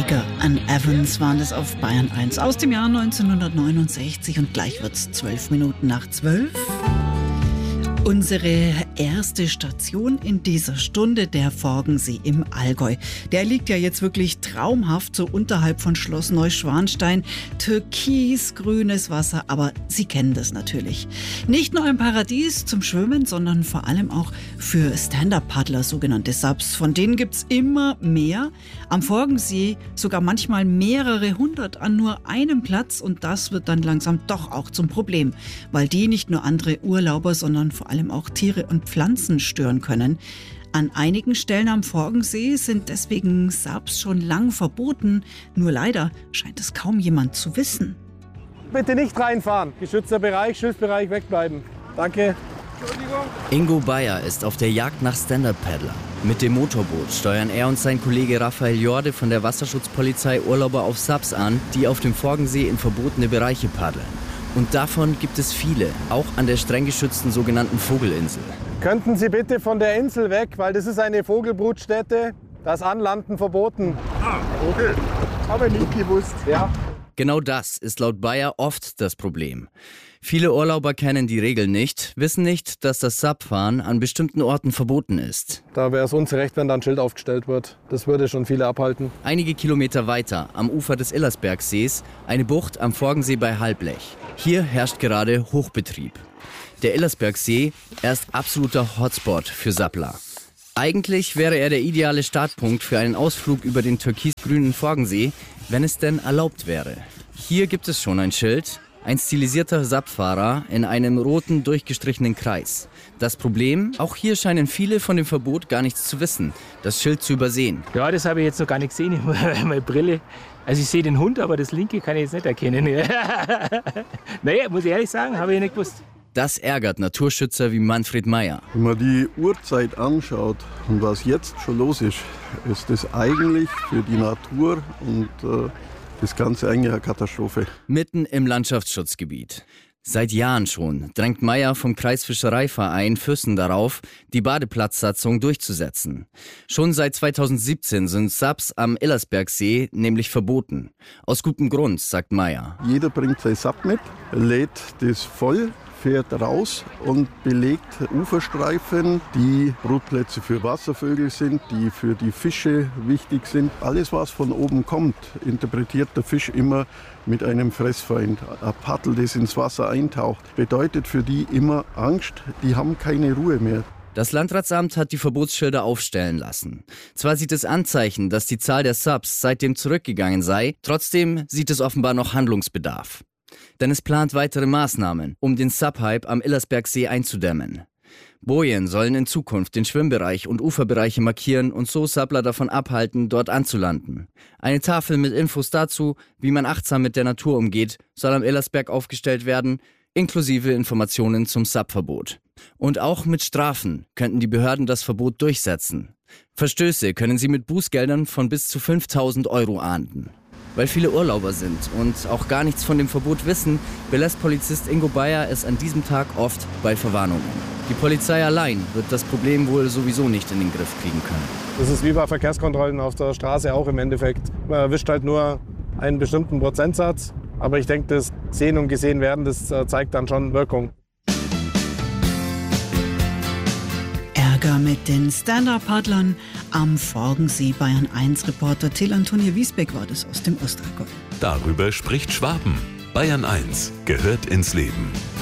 Baker and Evans waren das auf Bayern 1 aus dem Jahr 1969 und gleich wird's 12 Minuten nach 12. Unsere erste Station in dieser Stunde, der Forgensee im Allgäu. Der liegt ja jetzt wirklich traumhaft so unterhalb von Schloss Neuschwanstein. Türkisgrünes Wasser, aber Sie kennen das natürlich. Nicht nur ein Paradies zum Schwimmen, sondern vor allem auch für Stand-Up-Paddler, sogenannte Subs. Von denen gibt's immer mehr. Am Forgensee sogar manchmal mehrere hundert an nur einem Platz. Und das wird dann langsam doch auch zum Problem, weil die nicht nur andere Urlauber, sondern vor allem auch Tiere und Pflanzen stören können. An einigen Stellen am Forgensee sind deswegen Subs schon lang verboten. Nur leider scheint es kaum jemand zu wissen. Bitte nicht reinfahren. Geschützter Bereich, Schilfbereich, wegbleiben. Danke. Ingo Bayer ist auf der Jagd nach Stand-Up-Paddler. Mit dem Motorboot steuern er und sein Kollege Raphael Jorde von der Wasserschutzpolizei Urlauber auf Subs an, die auf dem Forgensee in verbotene Bereiche paddeln. Und davon gibt es viele, auch an der streng geschützten sogenannten Vogelinsel. Könnten Sie bitte von der Insel weg, weil das ist eine Vogelbrutstätte. Das Anlanden verboten. Ah, okay. Habe ich nicht gewusst. Ja. Genau das ist laut Bayer oft das Problem. Viele Urlauber kennen die Regeln nicht, wissen nicht, dass das Subfahren an bestimmten Orten verboten ist. Da wäre es uns recht, wenn da ein Schild aufgestellt wird. Das würde schon viele abhalten. Einige Kilometer weiter, am Ufer des Illersbergsees, eine Bucht am Forgensee bei Halblech. Hier herrscht gerade Hochbetrieb. Der Illersbergsee, er ist absoluter Hotspot für Sappler. Eigentlich wäre er der ideale Startpunkt für einen Ausflug über den türkisgrünen Forgensee, wenn es denn erlaubt wäre. Hier gibt es schon ein Schild. Ein stilisierter Subfahrer in einem roten, durchgestrichenen Kreis. Das Problem? Auch hier scheinen viele von dem Verbot gar nichts zu wissen, das Schild zu übersehen. Ja, das habe ich jetzt noch gar nicht gesehen, ich habe meine Brille. Also ich sehe den Hund, aber das linke kann ich jetzt nicht erkennen. Naja, muss ich ehrlich sagen, habe ich nicht gewusst. Das ärgert Naturschützer wie Manfred Meyer. Wenn man die Uhrzeit anschaut und was jetzt schon los ist, ist das eigentlich für die Natur und das Ganze eigentlich eine Katastrophe. Mitten im Landschaftsschutzgebiet. Seit Jahren schon drängt Meyer vom Kreisfischereiverein Füssen darauf, die Badeplatzsatzung durchzusetzen. Schon seit 2017 sind Subs am Illersbergsee nämlich verboten. Aus gutem Grund, sagt Meyer. Jeder bringt sein Sub mit, lädt das voll, fährt raus und belegt Uferstreifen, die Brutplätze für Wasservögel sind, die für die Fische wichtig sind. Alles, was von oben kommt, interpretiert der Fisch immer mit einem Fressfeind. Ein Paddel, das ins Wasser eintaucht, bedeutet für die immer Angst, die haben keine Ruhe mehr. Das Landratsamt hat die Verbotsschilder aufstellen lassen. Zwar sieht es Anzeichen, dass die Zahl der Subs seitdem zurückgegangen sei, trotzdem sieht es offenbar noch Handlungsbedarf. Denn es plant weitere Maßnahmen, um den Subhype am Illersbergsee einzudämmen. Bojen sollen in Zukunft den Schwimmbereich und Uferbereiche markieren und so Sappler davon abhalten, dort anzulanden. Eine Tafel mit Infos dazu, wie man achtsam mit der Natur umgeht, soll am Illersberg aufgestellt werden, inklusive Informationen zum Subverbot. Und auch mit Strafen könnten die Behörden das Verbot durchsetzen. Verstöße können sie mit Bußgeldern von bis zu 5.000 € ahnden. Weil viele Urlauber sind und auch gar nichts von dem Verbot wissen, belässt Polizist Ingo Bayer es an diesem Tag oft bei Verwarnungen. Die Polizei allein wird das Problem wohl sowieso nicht in den Griff kriegen können. Das ist wie bei Verkehrskontrollen auf der Straße auch im Endeffekt. Man erwischt halt nur einen bestimmten Prozentsatz. Aber ich denke, das Sehen und Gesehen werden, das zeigt dann schon Wirkung. Ärger mit den Stand-Up-Paddlern am Forgensee. Bayern 1 Reporter Till Antonia Wiesbeck war das aus dem Ostallgäu. Darüber spricht Schwaben. Bayern 1 gehört ins Leben.